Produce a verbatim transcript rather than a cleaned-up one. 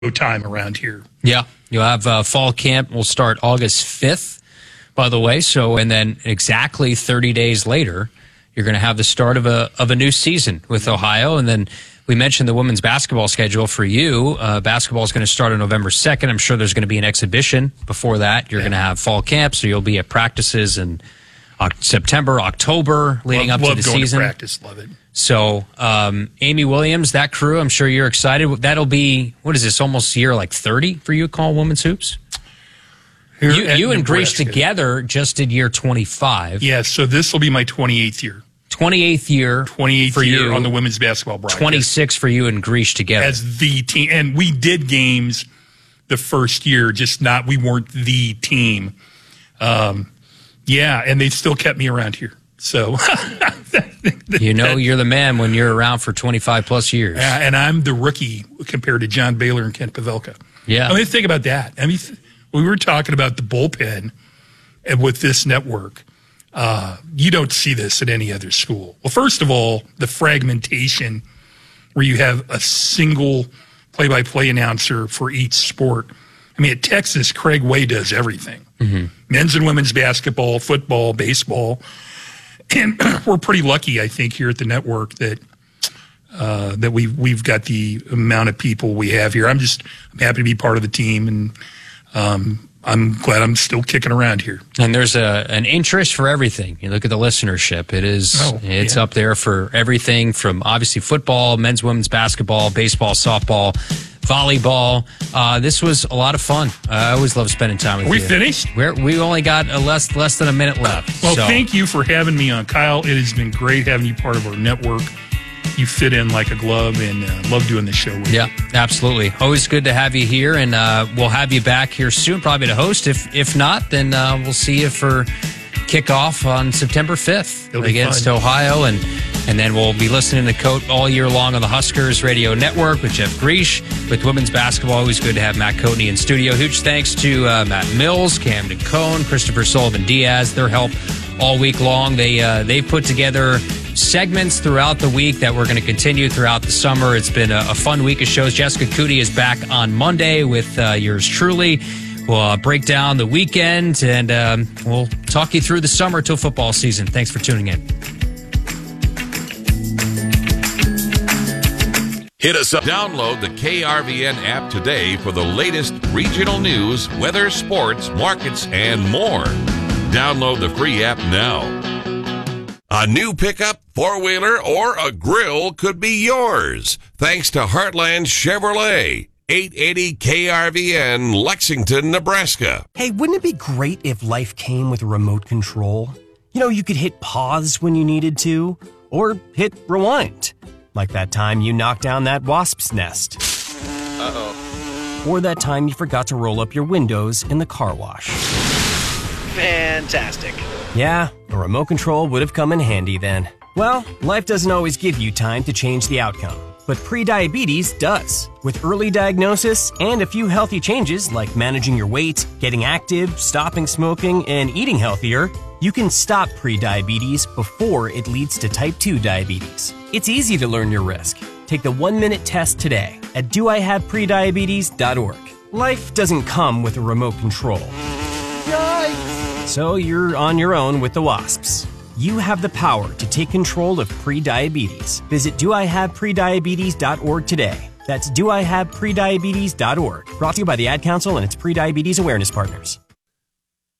time around here. Yeah, you'll have uh, fall camp will start August fifth, by the way. So, and then exactly thirty days later, you're going to have the start of a of a new season with Ohio. And then we mentioned the women's basketball schedule for you. Uh, basketball is going to start on November second. I'm sure there's going to be an exhibition before that. You're yeah. going to have fall camp, so you'll be at practices in September, October, leading love, up love to the going season. To practice, love it. So, um, Amy Williams, that crew, I'm sure you're excited. That'll be, what is this, almost year like thirty for you, Call Women's Hoops? Here you you and Greece together just did year twenty-five. Yeah, so this will be my twenty-eighth year. twenty-eighth year. twenty-eighth for year you, on the women's basketball broadcast. twenty-six for you and Greece together. As the team. And we did games the first year, just not, we weren't the team. Um, yeah, and they still kept me around here. So, you know, you're the man when you're around for twenty-five plus years. Uh, and I'm the rookie compared to John Baylor and Kent Pavelka. Yeah. I mean, think about that. I mean, we were talking about the bullpen and with this network. Uh, you don't see this at any other school. Well, first of all, the fragmentation where you have a single play-by-play announcer for each sport. I mean, at Texas, Craig Way does everything. Mm-hmm. Men's and women's basketball, football, baseball. And we're pretty lucky, I think, here at the network that uh, that we've, we've got the amount of people we have here. I'm just I'm happy to be part of the team, and um, I'm glad I'm still kicking around here. And there's a an interest for everything. You look at the listenership. It is oh, it's yeah. up there for everything from obviously football, men's, women's basketball, baseball, softball, volleyball. Uh, this was a lot of fun. Uh, I always love spending time with Are we you. We finished? We're, we only got a less less than a minute left. Well, so. Thank you for having me on, Kyle. It has been great having you part of our network. You fit in like a glove, and uh, love doing this show with yeah, you. Yeah, absolutely. Always good to have you here, and uh, we'll have you back here soon, probably to host. If if not, then uh, we'll see you for kickoff on September fifth against fun. Ohio, and and then we'll be listening to Coat all year long on the Huskers Radio Network with Jeff Greesh. With women's basketball, always good to have Matt Coatney in studio. Huge thanks to uh, Matt Mills, Camden Cohn, Christopher Sullivan Diaz, their help all week long. They uh, they put together segments throughout the week that we're going to continue throughout the summer. It's been a, a fun week of shows. Jessica Cootie is back on Monday with uh, yours truly. We'll uh, break down the weekend, and um, we'll talk you through the summer till football season. Thanks for tuning in. Hit us up. Download the K R V N app today for the latest regional news, weather, sports, markets, and more. Download the free app now. A new pickup, four-wheeler, or a grill could be yours, thanks to Heartland Chevrolet. eight eighty K R V N, Lexington, Nebraska. Hey, wouldn't it be great if life came with a remote control? You know, you could hit pause when you needed to, or hit rewind. Like that time you knocked down that wasp's nest. Uh-oh. Or that time you forgot to roll up your windows in the car wash. Fantastic. Yeah, a remote control would have come in handy then. Well, life doesn't always give you time to change the outcome. But prediabetes does. With early diagnosis and a few healthy changes like managing your weight, getting active, stopping smoking, and eating healthier, you can stop prediabetes before it leads to type two diabetes. It's easy to learn your risk. Take the one-minute test today at do I have prediabetes dot org. Life doesn't come with a remote control. Yikes! So you're on your own with the wasps. You have the power to take control of prediabetes. Visit do I have prediabetes dot org today. That's do I have prediabetes dot org. Brought to you by the Ad Council and its prediabetes awareness partners.